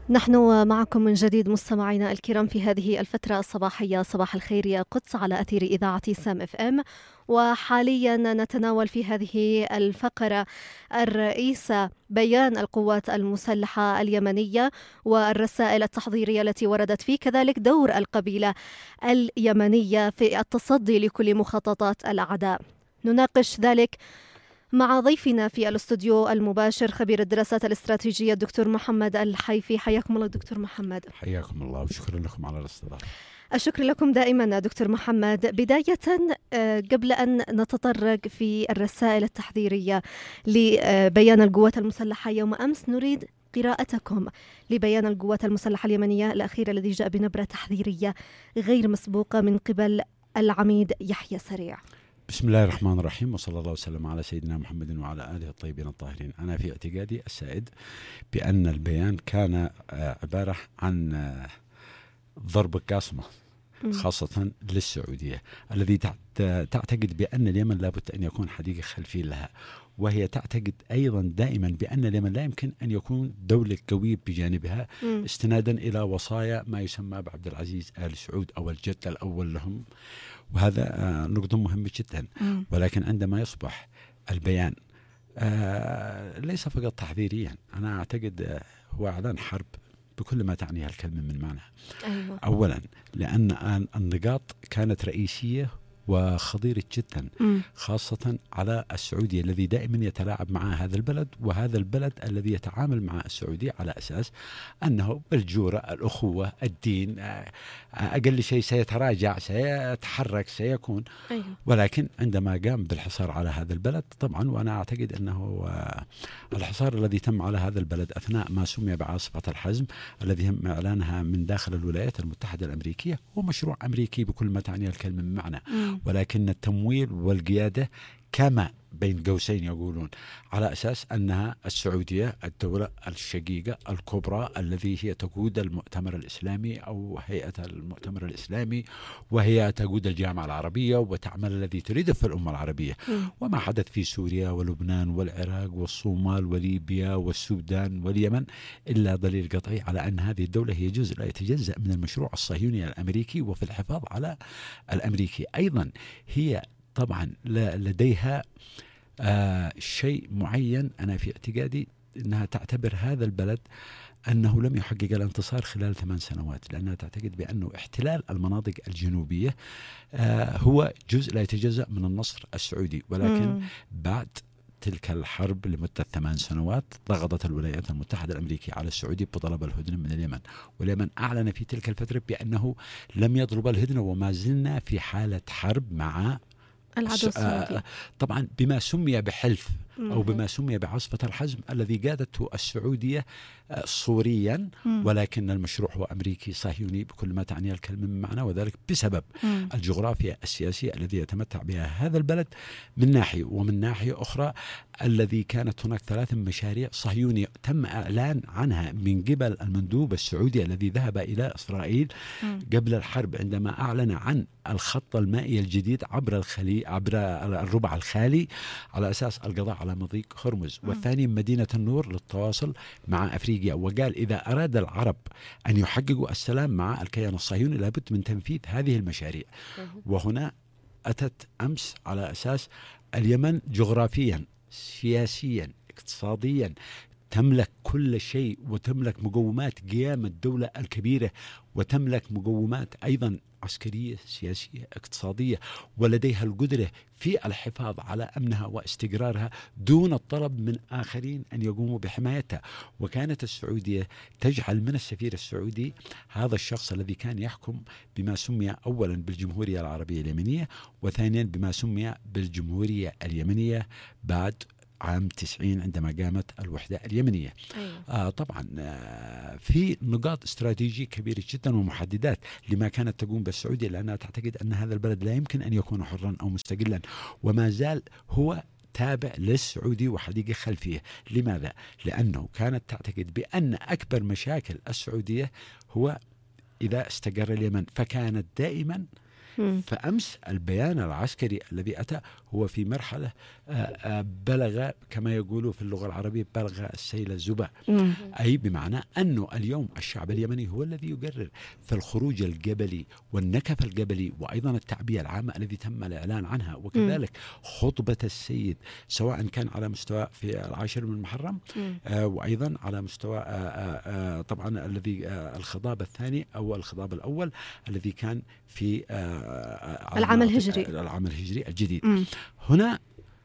نحن معكم من جديد مستمعينا الكرام في هذه الفترة الصباحية. صباح الخير يا قدس على أثير إذاعة سام اف ام. وحاليا نتناول في هذه الفقرة الرئيسة بيان القوات المسلحة اليمنية والرسائل التحضيرية التي وردت فيه، كذلك دور القبيلة اليمنية في التصدي لكل مخططات الأعداء. نناقش ذلك مع ضيفنا في الاستوديو المباشر خبير الدراسات الاستراتيجية الدكتور محمد الحيفي. حياكم الله دكتور محمد. حياكم الله وشكرا لكم على الاستضافة. الشكر لكم دائما دكتور محمد. بداية قبل أن نتطرق في الرسائل التحذيرية لبيان القوات المسلحة يوم أمس، نريد قراءتكم لبيان القوات المسلحة اليمنية الأخير الذي جاء بنبرة تحذيرية غير مسبوقة من قبل العميد يحيى سريع. بسم الله الرحمن الرحيم، وصلى الله وسلم على سيدنا محمد وعلى آله الطيبين الطاهرين. أنا في اعتقادي السائد بأن البيان كان عبارة عن ضرب قاصمة خاصة للسعودية، الذي تعتقد بأن اليمن لابد أن يكون حديقة خلفية لها، وهي تعتقد أيضا دائما بأن اليمن لا يمكن أن يكون دولة قوية بجانبها، استنادا إلى وصايا ما يسمى بعبد العزيز آل سعود أو الجد الأول لهم، وهذا نقطة مهمة جدا. ولكن عندما يصبح البيان ليس فقط تحذيريا، أنا أعتقد هو إعلان حرب بكل ما تعنيها الكلمة من معنى. أيوة. أولا لأن النقاط كانت رئيسية وخطيرة جدا، خاصة على السعودية الذي دائما يتلاعب مع هذا البلد، وهذا البلد الذي يتعامل مع السعودية على أساس أنه بالجورة، الأخوة، الدين، أقل شيء سيتراجع، سيتحرك، سيكون. أيوة. ولكن عندما قام بالحصار على هذا البلد، طبعا وأنا أعتقد أنه الحصار الذي تم على هذا البلد أثناء ما سمي بعاصفة الحزم الذي تم إعلانها من داخل الولايات المتحدة الأمريكية، هو مشروع أمريكي بكل ما تعنيه الكلمة من معنى. ولكن التمويل والقيادة كما بين قوسين يقولون على أساس أنها السعودية الدولة الشقيقة الكبرى الذي هي تقود المؤتمر الإسلامي أو هيئة المؤتمر الإسلامي، وهي تقود الجامعة العربية وتعمل الذي تريده في الأمة العربية. وما حدث في سوريا ولبنان والعراق والصومال وليبيا والسودان واليمن إلا دليل قطعي على أن هذه الدولة هي جزء لا يتجزأ من المشروع الصهيوني الأمريكي، وفي الحفاظ على الأمريكي أيضا هي طبعا لديها شيء معين. أنا في اعتقادي أنها تعتبر هذا البلد أنه لم يحقق الانتصار خلال 8 سنوات، لأنها تعتقد بأنه احتلال المناطق الجنوبية هو جزء لا يتجزأ من النصر السعودي. ولكن بعد تلك الحرب لمدة 8 سنوات ضغطت الولايات المتحدة الأمريكية على السعودية بطلب الهدنة من اليمن، واليمن أعلن في تلك الفترة بأنه لم يطلب الهدنة، وما زلنا في حالة حرب مع العدو السعودي، طبعا بما سمي بحلف أو بما سمي بعاصفة الحزم الذي قادته السعودية صوريا، ولكن المشروع هو أمريكي صهيوني بكل ما تعنيه الكلمة من معنى، وذلك بسبب الجغرافيا السياسية الذي يتمتع بها هذا البلد من ناحية، ومن ناحية أخرى الذي كانت هناك 3 مشاريع صهيونية تم إعلان عنها من قبل المندوب السعودي الذي ذهب إلى إسرائيل قبل الحرب، عندما أعلن عن الخط المائي الجديد عبر الربع الخالي على أساس القضاء على مضيق هرمز، والثاني مدينة النور للتواصل مع أفريقيا. وقال إذا أراد العرب أن يحققوا السلام مع الكيان الصهيوني لابد من تنفيذ هذه المشاريع. وهنا أتت أمس على أساس اليمن جغرافيا، سياسيا، اقتصاديا تملك كل شيء، وتملك مقومات قيام الدولة الكبيرة، وتملك مقومات أيضا عسكرية، سياسية، اقتصادية، ولديها القدرة في الحفاظ على أمنها واستقرارها دون الطلب من آخرين أن يقوموا بحمايتها. وكانت السعودية تجعل من السفير السعودي هذا الشخص الذي كان يحكم بما سمي أولا بالجمهورية العربية اليمنية، وثانيا بما سمي بالجمهورية اليمنية بعد عام 90 عندما قامت الوحدة اليمنية. أيوة. طبعا في نقاط استراتيجية كبيرة جدا ومحددات لما كانت تقوم بالسعودية، لأنها تعتقد أن هذا البلد لا يمكن أن يكون حرا أو مستقلا، وما زال هو تابع للسعودي وحديقة خلفية. لماذا؟ لأنه كانت تعتقد بأن أكبر مشاكل السعودية هو إذا استقر اليمن، فكانت دائما فأمس البيان العسكري الذي أتى هو في مرحلة بلغ كما يقولوا في اللغة العربية بلغ السيل الزبا، أي بمعنى أنه اليوم الشعب اليمني هو الذي يقرر. فالخروج الجبلي والنكف الجبلي وأيضا التعبئة العامة الذي تم الإعلان عنها، وكذلك خطبة السيد سواء كان على مستوى في 10 من محرم وأيضا على مستوى طبعا الذي الخطاب الثاني أو الخطاب الأول الذي كان في العام الهجري الجديد. هنا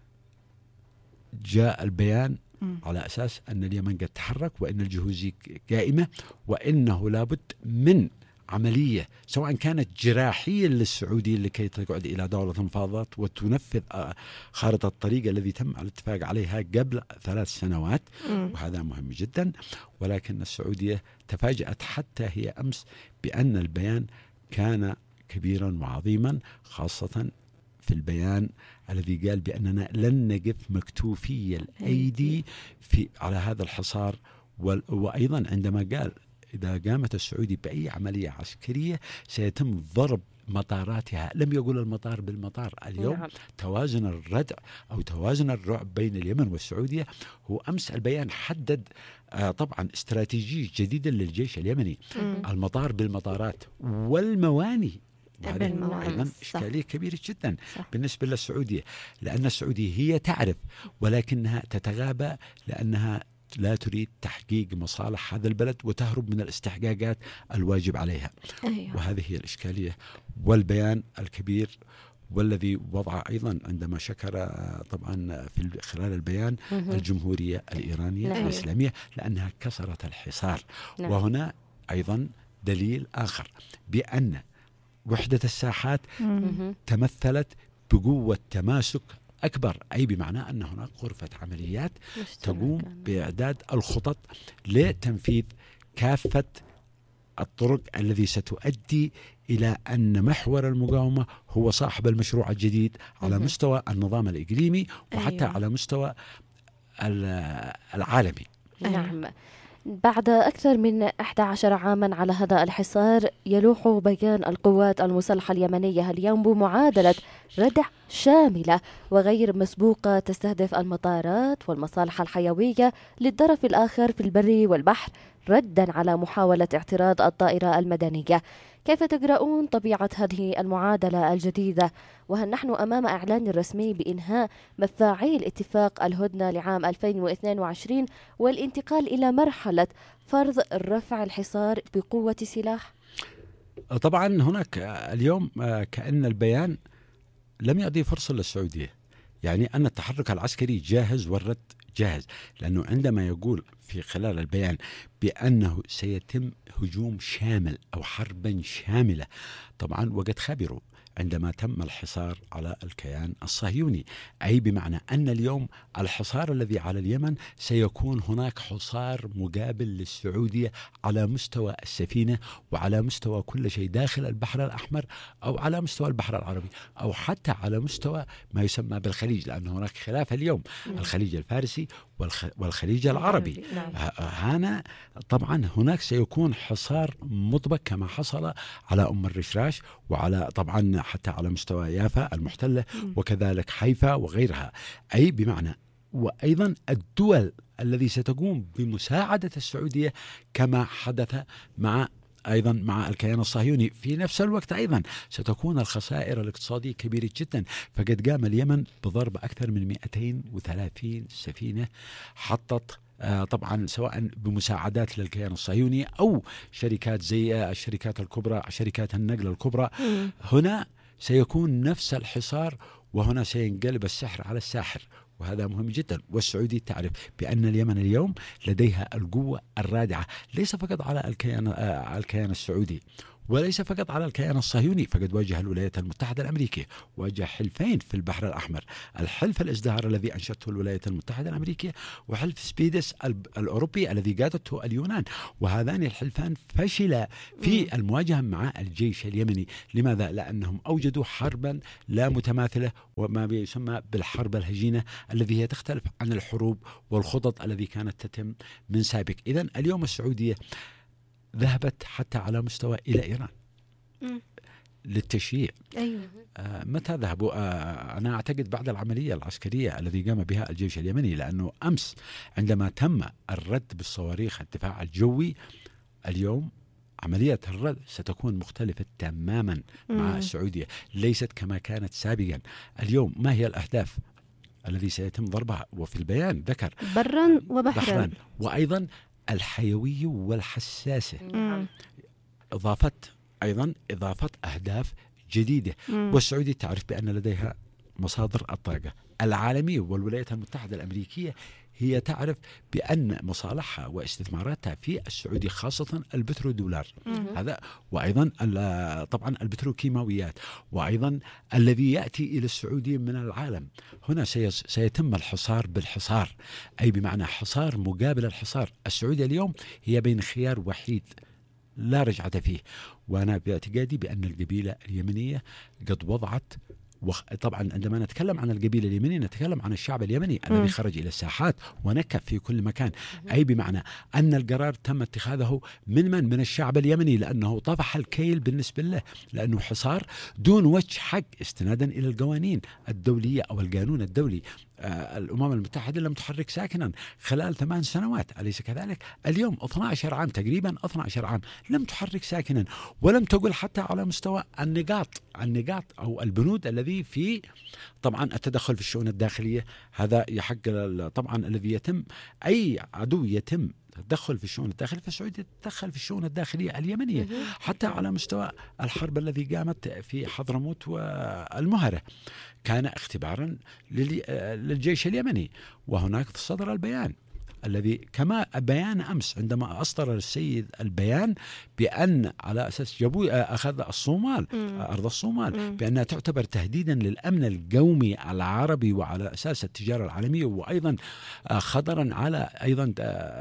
جاء البيان على أساس أن اليمن قد تحرك وأن الجهوزية قائمة وأنه لابد من عملية سواء كانت جراحية للسعودية لكي تقعد إلى دولة مفاوضات وتنفذ خارطة الطريق الذي تم الاتفاق عليها قبل 3 سنوات، وهذا مهم جدا. ولكن السعودية تفاجأت حتى هي أمس بأن البيان كان كبيرا وعظيما، خاصة في البيان الذي قال بأننا لن نقف مكتوفي الأيدي على هذا الحصار. وأيضا عندما قال إذا قامت السعودية بأي عملية عسكرية سيتم ضرب مطاراتها، لم يقول المطار بالمطار. اليوم توازن الردع أو توازن الرعب بين اليمن والسعودية. هو أمس البيان حدد طبعا استراتيجية جديدة للجيش اليمني، المطار بالمطارات والمواني. وهذا أيضا إشكالية كبيرة جدا بالنسبة للسعودية، لأن السعودية هي تعرف ولكنها تتغابى لأنها لا تريد تحقيق مصالح هذا البلد وتهرب من الاستحقاقات الواجب عليها. وهذه هي الإشكالية. والبيان الكبير والذي وضع أيضا عندما شكر طبعا في خلال البيان الجمهورية الإيرانية الإسلامية لأنها كسرت الحصار. وهنا أيضا دليل آخر بأن وحدة الساحات تمثلت بقوة تماسك أكبر، أي بمعنى أن هناك غرفة عمليات تقوم بإعداد الخطط لتنفيذ كافة الطرق الذي ستؤدي إلى أن محور المقاومة هو صاحب المشروع الجديد على مستوى النظام الإقليمي وحتى على مستوى العالمي. نعم. بعد أكثر من 11 عاما على هذا الحصار يلوح بيان القوات المسلحة اليمنية اليوم بمعادلة ردع شاملة وغير مسبوقة تستهدف المطارات والمصالح الحيوية للطرف الآخر في البر والبحر ردا على محاولة اعتراض الطائرة المدنية. كيف تقرؤون طبيعة هذه المعادلة الجديدة؟ وهل نحن أمام إعلان رسمي بإنهاء مفاعيل اتفاق الهدنة لعام 2022 والانتقال إلى مرحلة فرض رفع الحصار بقوة سلاح؟ طبعا هناك اليوم كأن البيان لم يعطي فرصة للسعودية، يعني أن التحرك العسكري جاهز والرد جاهز، لأنه عندما يقول في خلال البيان بأنه سيتم هجوم شامل أو حربا شاملة، طبعا وقد خبروا عندما تم الحصار على الكيان الصهيوني، أي بمعنى أن اليوم الحصار الذي على اليمن سيكون هناك حصار مقابل للسعودية على مستوى السفينة وعلى مستوى كل شيء داخل البحر الأحمر أو على مستوى البحر العربي أو حتى على مستوى ما يسمى بالخليج، لأن هناك خلاف اليوم الخليج الفارسي والخليج العربي. هنا طبعا هناك سيكون حصار مطبق كما حصل على أم الرشراش وعلى طبعا حتى على مستوى يافا المحتلة وكذلك حيفا وغيرها، أي بمعنى وأيضا الدول التي ستقوم بمساعدة السعودية كما حدث أيضا مع الكيان الصهيوني. في نفس الوقت أيضا ستكون الخسائر الاقتصادية كبيرة جدا، فقد قام اليمن بضرب أكثر من 230 سفينة حطت طبعا سواء بمساعدات للكيان الصهيوني أو شركات زي الشركات الكبرى شركات النقل الكبرى. هنا سيكون نفس الحصار وهنا سينقلب السحر على الساحر، وهذا مهم جدا. والسعودية تعرف بأن اليمن اليوم لديها القوة الرادعة ليس فقط على الكيان السعودي وليس فقط على الكيان الصهيوني، فقد واجه الولايات المتحدة الأمريكية، واجه حلفين في البحر الأحمر، الحلف الازدهار الذي أنشأته الولايات المتحدة الأمريكية وحلف سبيدس الأوروبي الذي قادته اليونان، وهذان الحلفان فشلا في المواجهة مع الجيش اليمني. لماذا؟ لأنهم أوجدوا حربا لا متماثلة وما يسمى بالحرب الهجينة الذي هي تختلف عن الحروب والخطط التي كانت تتم من سابق. إذن اليوم السعودية ذهبت حتى على مستوى إلى إيران. للتشييع. أيوة. متى ذهبوا؟ أنا أعتقد بعد العملية العسكرية الذي قام بها الجيش اليمني، لأنه أمس عندما تم الرد بالصواريخ الدفاع الجوي، اليوم عملية الرد ستكون مختلفة تماما مع السعودية، ليست كما كانت سابقا. اليوم ما هي الأهداف الذي سيتم ضربها؟ وفي البيان ذكر برا وبحرا، وأيضا الحيوية والحساسة، إضافة أهداف جديدة. والسعودية تعرف بأن لديها مصادر الطاقة العالمية، والولايات المتحدة الأمريكية هي تعرف بأن مصالحها واستثماراتها في السعودية خاصة البترودولار هذا، وأيضا طبعا البتروكيماويات، وأيضا الذي يأتي إلى السعودية من العالم. هنا سيتم الحصار بالحصار، أي بمعنى حصار مقابل الحصار. السعودية اليوم هي بين خيار وحيد لا رجعة فيه، وأنا باعتقادي بأن القبيلة اليمنية قد وضعت طبعا عندما نتكلم عن القبيلة اليمنية نتكلم عن الشعب اليمني الذي خرج إلى الساحات ونكف في كل مكان، أي بمعنى أن القرار تم اتخاذه من الشعب اليمني، لأنه طفح الكيل بالنسبة له، لأنه حصار دون وجه حق استنادا إلى القوانين الدولية أو القانون الدولي. الأمم المتحدة لم تحرك ساكنا خلال 8 سنوات، أليس كذلك؟ اليوم 12 عام تقريبا، 12 عام لم تحرك ساكنا، ولم تقل حتى على مستوى النقاط أو البنود الذي في طبعا التدخل في الشؤون الداخلية. هذا يحق طبعا الذي يتم، أي عدو يتم تدخل في الشؤون الداخلية، فالسعودية تدخل في الشؤون الداخلية اليمنية، حتى على مستوى الحرب الذي قامت في حضرموت والمهرة كان اختبارا للجيش اليمني. وهناك صدر البيان الذي كما بيان أمس عندما أصدر السيد البيان بأن على أساس أخذ الصومال أرض الصومال بأنها تعتبر تهديدا للأمن القومي العربي وعلى أساس التجارة العالمية، وأيضا خطرا على أيضا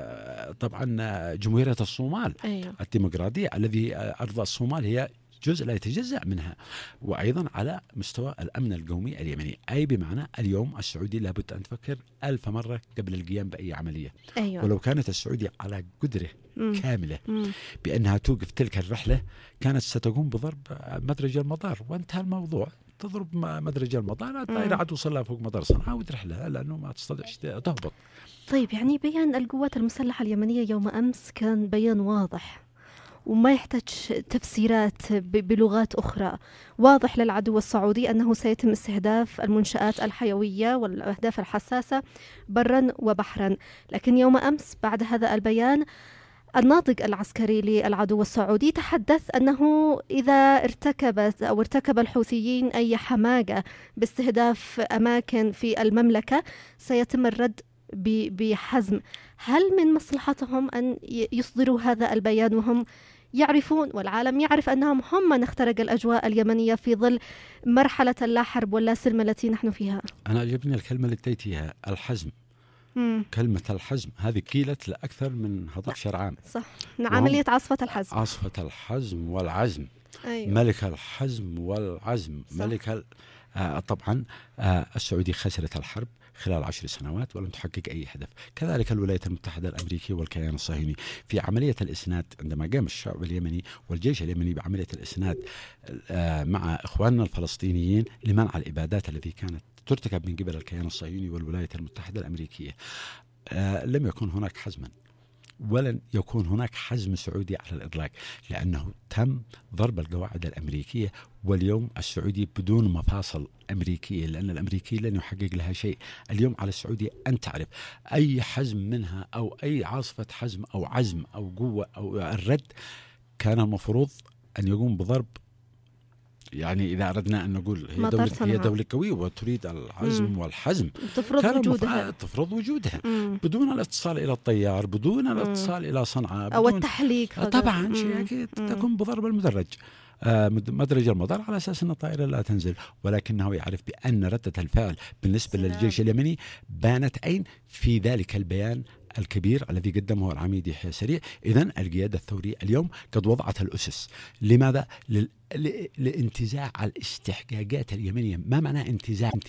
طبعا جمهورية الصومال الديمقراطية، الذي أرض الصومال هي جزء لا يتجزأ منها، وأيضا على مستوى الأمن القومي اليمني. أي بمعنى اليوم السعودية لابد أن تفكر 1000 مرة قبل القيام بأي عملية. ولو كانت السعودية على قدرة كاملة بأنها توقف تلك الرحلة كانت ستقوم بضرب مدرج المطار وانتهى الموضوع. تضرب مدرج المطار، الطائرة عاد توصلها فوق مطار صنعاء وترحلها لأنه ما تستطيعش تهبط. طيب، يعني بيان القوات المسلحة اليمنية يوم أمس كان بيان واضح وما يحتاج تفسيرات بلغات أخرى، واضح للعدو السعودي أنه سيتم استهداف المنشآت الحيوية والأهداف الحساسة برا وبحرا. لكن يوم أمس بعد هذا البيان الناطق العسكري للعدو السعودي تحدث أنه إذا ارتكب الحوثيين أي حماقة باستهداف أماكن في المملكة سيتم الرد بحزم. هل من مصلحتهم أن يصدروا هذا البيان وهم يعرفون والعالم يعرف أنهم هم من اخترق الأجواء اليمنية في ظل مرحلة اللا حرب ولا سلم التي نحن فيها؟ أنا عجبني الكلمة اللي اديتيها، الحزم. كلمة الحزم هذه قيلت لأكثر من 11 عام. صح، عملية عصفة الحزم. عصفة الحزم والعزم. أيوة. ملك الحزم والعزم. صح. ملك طبعا السعودية خسرت الحرب خلال 10 سنوات ولم تحقق أي هدف. كذلك الولايات المتحدة الأمريكية والكيان الصهيوني في عملية الإسناد، عندما قام الشعب اليمني والجيش اليمني بعملية الإسناد مع إخواننا الفلسطينيين لمنع الإبادات التي كانت ترتكب من قبل الكيان الصهيوني والولايات المتحدة الأمريكية، لم يكن هناك حزما ولن يكون هناك حزم سعودي على الإطلاق، لأنه تم ضرب القواعد الأمريكية. واليوم السعودية بدون مفاصل أمريكية، لأن الأمريكي لن يحقق لها شيء. اليوم على السعودية أن تعرف أي حزم منها أو أي عاصفة حزم أو عزم أو قوة أو الرد كان المفروض أن يقوم بضرب. يعني إذا أردنا أن نقول هي دولة قوية وتريد العزم والحزم تفرض وجودها بدون الاتصال إلى الطيار، بدون الاتصال إلى صنعاء أو التحليق. طبعا شيء أكيد تقوم بضرب المدرج مدرج المطار على أساس أن الطائرة لا تنزل. ولكنه يعرف بأن ردة الفعل بالنسبة للجيش اليمني بانت أين في ذلك البيان الكبير الذي قدمه العميد يحيى سريع. إذن القيادة الثورية اليوم قد وضعت الأسس. لماذا؟ لانتزاع الاستحقاقات اليمنية. ما معنى انتزاع